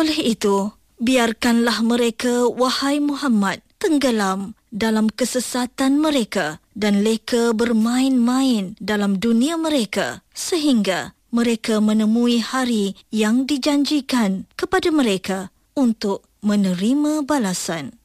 Oleh itu, biarkanlah mereka, wahai Muhammad, tenggelam dalam kesesatan mereka dan leka bermain-main dalam dunia mereka sehingga mereka menemui hari yang dijanjikan kepada mereka untuk menerima balasan.